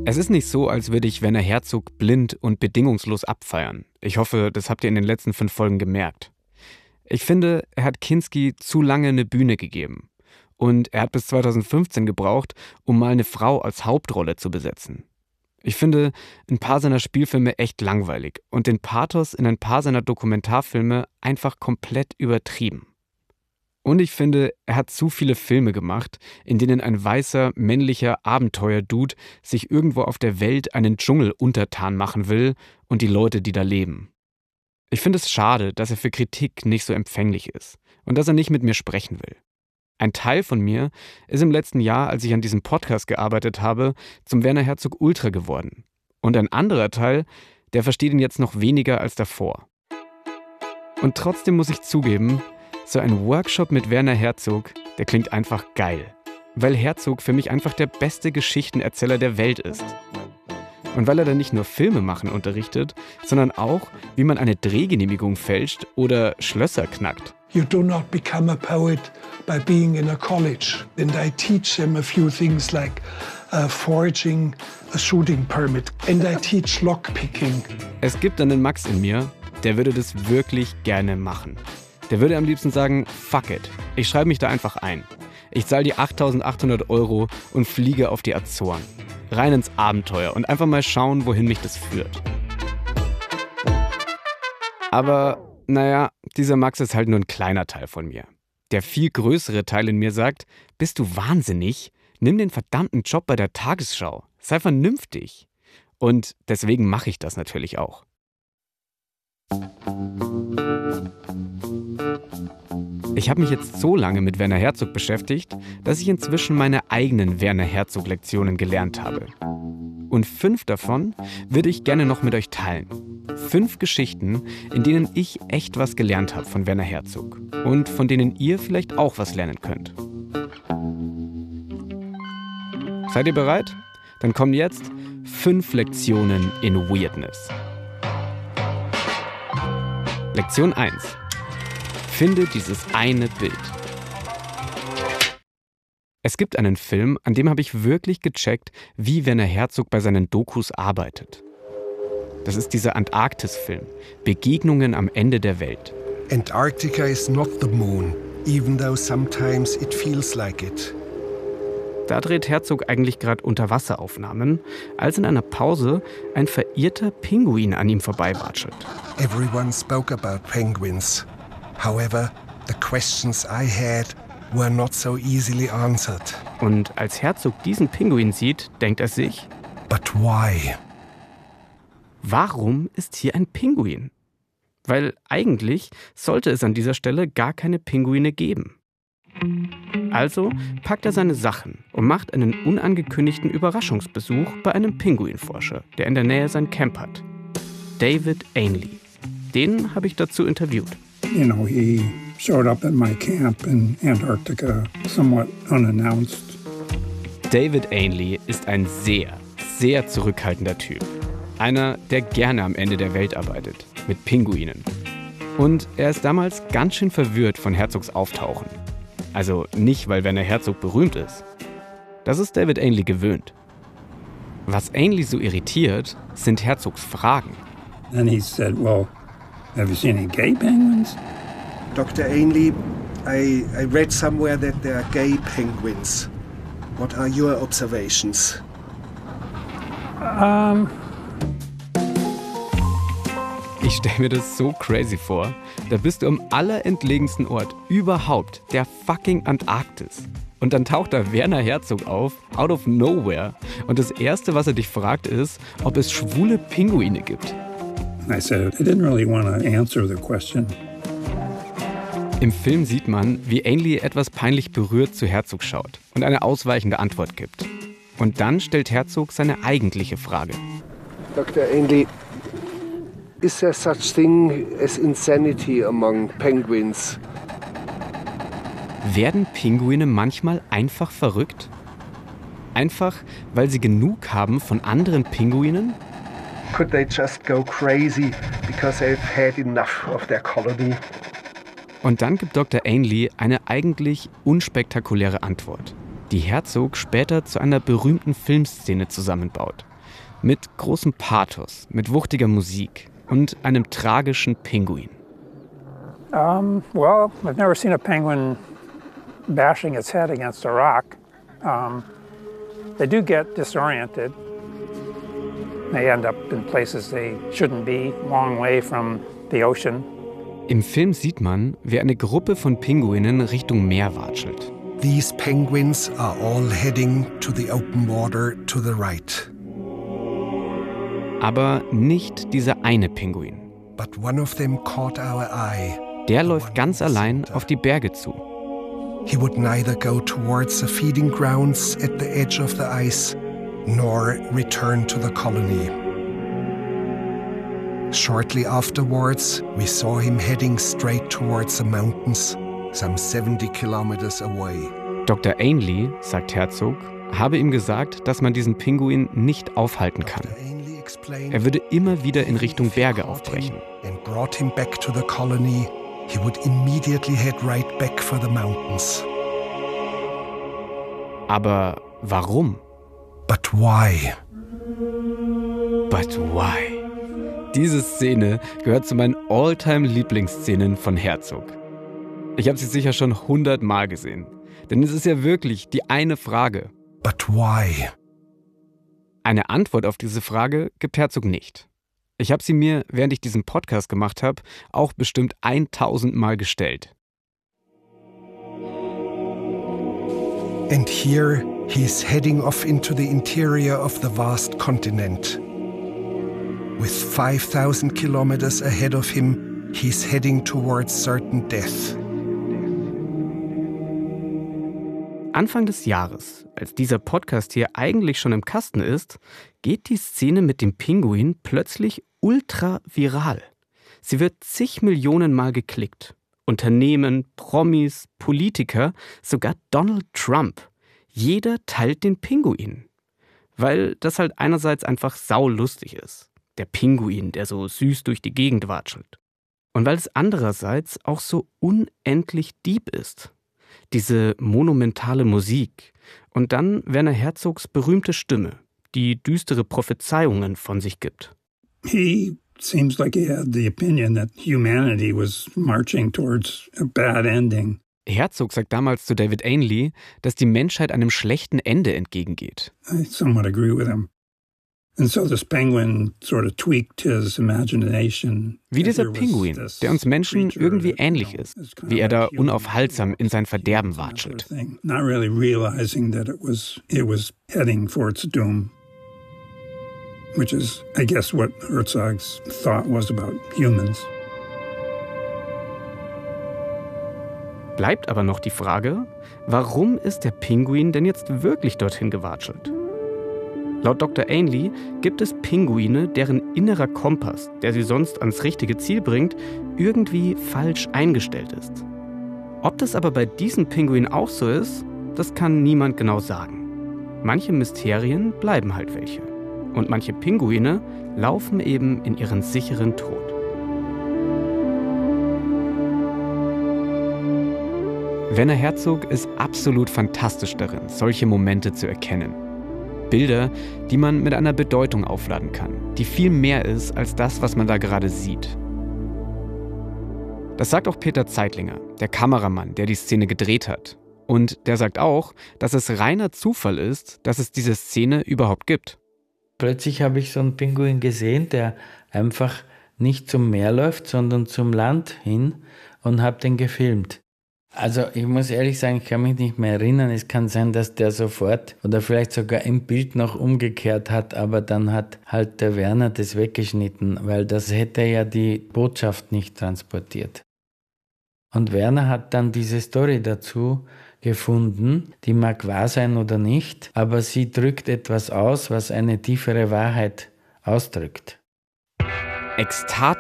Es ist nicht so, als würde ich Werner Herzog blind und bedingungslos abfeiern. Ich hoffe, das habt ihr in den letzten 5 Folgen gemerkt. Ich finde, er hat Kinski zu lange eine Bühne gegeben. Und er hat bis 2015 gebraucht, um mal eine Frau als Hauptrolle zu besetzen. Ich finde ein paar seiner Spielfilme echt langweilig und den Pathos in ein paar seiner Dokumentarfilme einfach komplett übertrieben. Und ich finde, er hat zu viele Filme gemacht, in denen ein weißer, männlicher Abenteuer-Dude sich irgendwo auf der Welt einen Dschungel untertan machen will und die Leute, die da leben. Ich finde es schade, dass er für Kritik nicht so empfänglich ist und dass er nicht mit mir sprechen will. Ein Teil von mir ist im letzten Jahr, als ich an diesem Podcast gearbeitet habe, zum Werner Herzog Ultra geworden. Und ein anderer Teil, der versteht ihn jetzt noch weniger als davor. Und trotzdem muss ich zugeben, so ein Workshop mit Werner Herzog, der klingt einfach geil. Weil Herzog für mich einfach der beste Geschichtenerzähler der Welt ist. Und weil er dann nicht nur Filme machen unterrichtet, sondern auch, wie man eine Drehgenehmigung fälscht oder Schlösser knackt. You do not become a poet by being in a college. And I teach them a few things like forging a shooting permit. And I teach lockpicking. Es gibt einen Max in mir, der würde das wirklich gerne machen. Der würde am liebsten sagen, fuck it, ich schreibe mich da einfach ein. Ich zahle die 8.800 € und fliege auf die Azoren. Rein ins Abenteuer und einfach mal schauen, wohin mich das führt. Aber, naja, dieser Max ist halt nur ein kleiner Teil von mir. Der viel größere Teil in mir sagt, bist du wahnsinnig? Nimm den verdammten Job bei der Tagesschau. Sei vernünftig. Und deswegen mache ich das natürlich auch. Ich habe mich jetzt so lange mit Werner Herzog beschäftigt, dass ich inzwischen meine eigenen Werner Herzog-Lektionen gelernt habe. Und 5 davon würde ich gerne noch mit euch teilen. 5 Geschichten, in denen ich echt was gelernt habe von Werner Herzog. Und von denen ihr vielleicht auch was lernen könnt. Seid ihr bereit? Dann kommen jetzt 5 Lektionen in Weirdness. Lektion 1. Finde dieses eine Bild. Es gibt einen Film, an dem habe ich wirklich gecheckt, wie Werner Herzog bei seinen Dokus arbeitet. Das ist dieser Antarktis-Film, Begegnungen am Ende der Welt. Antarctica is not the moon, even though sometimes it feels like it. Da dreht Herzog eigentlich gerade Unterwasseraufnahmen, als in einer Pause ein verirrter Pinguin an ihm vorbeiwatschelt. Everyone spoke about penguins. However, the questions I had were not so easily answered. Und als Herzog diesen Pinguin sieht, denkt er sich, But why? Warum ist hier ein Pinguin? Weil eigentlich sollte es an dieser Stelle gar keine Pinguine geben. Also packt er seine Sachen und macht einen unangekündigten Überraschungsbesuch bei einem Pinguinforscher, der in der Nähe sein Camp hat. David Ainley. Den habe ich dazu interviewt. You know, he showed up at my camp in Antarctica somewhat unannounced. David Ainley ist ein sehr, sehr zurückhaltender Typ. Einer, der gerne am Ende der Welt arbeitet, mit Pinguinen. Und er ist damals ganz schön verwirrt von Herzogs Auftauchen. Also nicht, weil Werner Herzog berühmt ist. Das ist David Ainley gewöhnt. Was Ainley so irritiert, sind Herzogs Fragen. And he said, well, have you seen any gay penguins? Dr. Ainley, I read somewhere that there are gay penguins. What are your observations? Ich stelle mir das so crazy vor. Da bist du am allerentlegensten Ort überhaupt, der fucking Antarktis. Und dann taucht da Werner Herzog auf, out of nowhere. Und das Erste, was er dich fragt, ist, ob es schwule Pinguine gibt. I said, I didn't really want to answer the question. Im Film sieht man, wie Ainley etwas peinlich berührt zu Herzog schaut und eine ausweichende Antwort gibt. Und dann stellt Herzog seine eigentliche Frage. Dr. Ainley, is there such thing as insanity among penguins? Werden Pinguine manchmal einfach verrückt? Einfach, weil sie genug haben von anderen Pinguinen? Could they just go crazy because they've had enough of their colony? Und dann gibt Dr. Ainley eine eigentlich unspektakuläre Antwort, die Herzog später zu einer berühmten Filmszene zusammenbaut. Mit großem Pathos, mit wuchtiger Musik und einem tragischen Pinguin. Well, I've never seen a penguin bashing its head against a rock. They do get disoriented. They end up in places they shouldn't be, long way from the ocean. Im Film sieht man, wie eine Gruppe von Pinguinen Richtung Meer watschelt. These penguins are all heading to the open water to the right. Aber nicht dieser eine Pinguin. But one of them caught our eye. Der läuft ganz allein auf die Berge zu. He would neither go towards the feeding grounds at the edge of the ice, nor return to the colony. Shortly afterwards, we saw him heading straight towards the mountains, some 70 kilometers away. Dr. Ainley, sagt Herzog, habe ihm gesagt, dass man diesen Pinguin nicht aufhalten kann. Er würde immer wieder in Richtung Berge aufbrechen. And brought him back to the colony. He would immediately head right back for the mountains. Aber warum? But why? But why? Diese Szene gehört zu meinen All-Time-Lieblingsszenen von Herzog. Ich habe sie sicher schon 100 Mal gesehen. Denn es ist ja wirklich die eine Frage. But why? Eine Antwort auf diese Frage gibt Herzog nicht. Ich habe sie mir, während ich diesen Podcast gemacht habe, auch bestimmt 1000 Mal gestellt. And here he's heading off into the interior of the vast continent. With 5,000 kilometers ahead of him, he's heading towards certain death. Anfang des Jahres, als dieser Podcast hier eigentlich schon im Kasten ist, geht die Szene mit dem Pinguin plötzlich ultra viral. Sie wird zig Millionen Mal geklickt. Unternehmen, Promis, Politiker, sogar Donald Trump. Jeder teilt den Pinguin. Weil das halt einerseits einfach saulustig ist. Der Pinguin, der so süß durch die Gegend watschelt. Und weil es andererseits auch so unendlich deep ist. Diese monumentale Musik und dann Werner Herzogs berühmte Stimme, die düstere Prophezeiungen von sich gibt. He seems like he had the opinion that humanity was marching towards a bad ending. Herzog sagt damals zu David Ainley, dass die Menschheit einem schlechten Ende entgegengeht. I somewhat agree with him. And so this penguin sort of tweaked his imagination. Wie dieser Pinguin, der uns Menschen irgendwie ähnlich ist, wie er da unaufhaltsam in sein Verderben watschelt. Not really realizing that it was heading for its doom. Which is, I guess, what Herzog's thought was about humans. Bleibt aber noch die Frage, warum ist der Pinguin denn jetzt wirklich dorthin gewatschelt? Laut Dr. Ainley gibt es Pinguine, deren innerer Kompass, der sie sonst ans richtige Ziel bringt, irgendwie falsch eingestellt ist. Ob das aber bei diesem Pinguin auch so ist, das kann niemand genau sagen. Manche Mysterien bleiben halt welche. Und manche Pinguine laufen eben in ihren sicheren Tod. Werner Herzog ist absolut fantastisch darin, solche Momente zu erkennen. Bilder, die man mit einer Bedeutung aufladen kann, die viel mehr ist als das, was man da gerade sieht. Das sagt auch Peter Zeitlinger, der Kameramann, der die Szene gedreht hat. Und der sagt auch, dass es reiner Zufall ist, dass es diese Szene überhaupt gibt. Plötzlich habe ich so einen Pinguin gesehen, der einfach nicht zum Meer läuft, sondern zum Land hin und habe den gefilmt. Also ich muss ehrlich sagen, ich kann mich nicht mehr erinnern. Es kann sein, dass der sofort oder vielleicht sogar im Bild noch umgekehrt hat, aber dann hat halt der Werner das weggeschnitten, weil das hätte ja die Botschaft nicht transportiert. Und Werner hat dann diese Story dazu gefunden, die mag wahr sein oder nicht, aber sie drückt etwas aus, was eine tiefere Wahrheit ausdrückt. Ekstatisch